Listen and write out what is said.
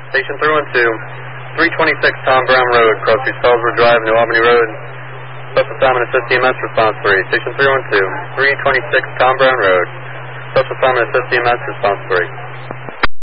Station 312, 326 Tom Brown Road, cross through Salisbury Drive, New Albany Road. Special assignment assist EMS response 3. Station 312, 326 Tom Brown Road. Special assignment assist EMS response 3.